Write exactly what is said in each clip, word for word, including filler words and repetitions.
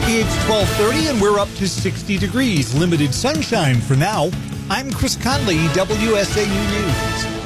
It's twelve thirty and we're up to sixty degrees. Limited sunshine for now. I'm Chris Conley, W S A U News.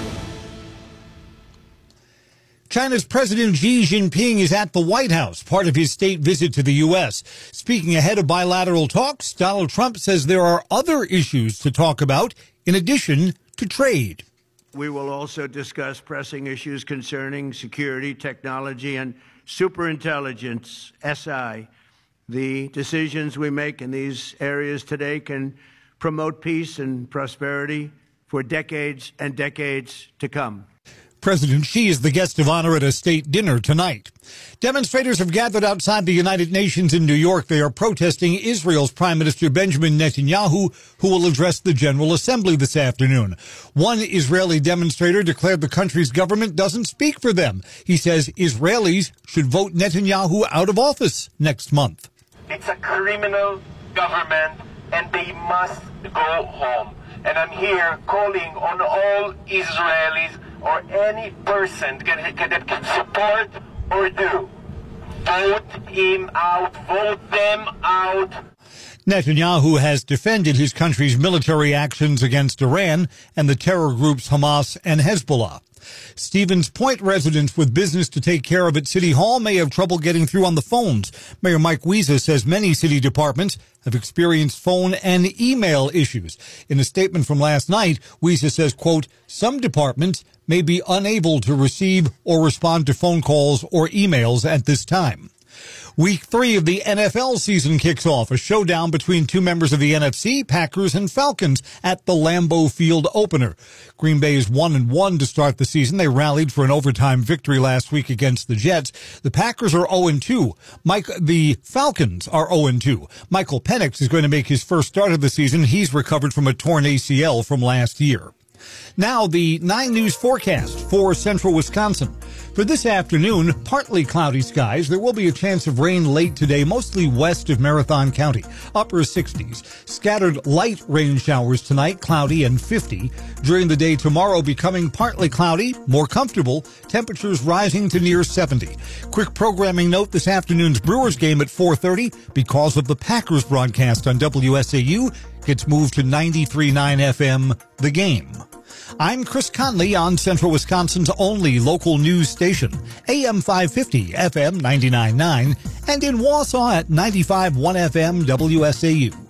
China's President Xi Jinping is at the White House, part of his state visit to the U S. Speaking ahead of bilateral talks, Donald Trump says there are other issues to talk about in addition to trade. We will also discuss pressing issues concerning security, technology, and superintelligence, S I. The decisions we make in these areas today can promote peace and prosperity for decades and decades to come. President Xi is the guest of honor at a state dinner tonight. Demonstrators have gathered outside the United Nations in New York. They are protesting Israel's Prime Minister Benjamin Netanyahu, who will address the General Assembly this afternoon. One Israeli demonstrator declared the country's government doesn't speak for them. He says Israelis should vote Netanyahu out of office next month. It's a criminal government, and they must go home. And I'm here calling on all Israelis or any person that can support or do. Vote him out. Vote them out. Netanyahu has defended his country's military actions against Iran and the terror groups Hamas and Hezbollah. Stevens Point residents with business to take care of at City Hall may have trouble getting through on the phones. Mayor Mike Wiese says many city departments have experienced phone and email issues. In a statement from last night, Wiese says, quote, some departments may be unable to receive or respond to phone calls or emails at this time. Week three of the N F L season kicks off, a showdown between two members of the N F C, Packers and Falcons, at the Lambeau Field opener. Green Bay is one and one to start the season. They rallied for an overtime victory last week against the Jets. The Packers are oh and two. Mike, the Falcons are oh and two. Michael Penix is going to make his first start of the season. He's recovered from a torn A C L from last year. Now, the nine News forecast for central Wisconsin. For this afternoon, partly cloudy skies. There will be a chance of rain late today, mostly west of Marathon County. Upper sixties. Scattered light rain showers tonight, cloudy and fifty. During the day tomorrow, becoming partly cloudy, more comfortable. Temperatures rising to near seventy. Quick programming note, this afternoon's Brewers game at four thirty, because of the Packers broadcast on W S A U, gets moved to ninety-three point nine F M, The Game. I'm Chris Conley on Central Wisconsin's only local news station, A M five fifty, F M ninety-nine point nine, and in Wausau at ninety-five point one F M W S A U.